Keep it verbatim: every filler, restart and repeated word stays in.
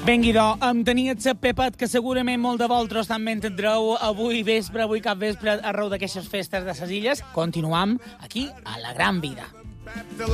Benguidó, em tenia el Pepet, que segurament molt de vosaltres també entendreu avui vespre, avui cap vespre, arreu d'aquestes festes de ses illes. Continuam aquí a La Gran Vida.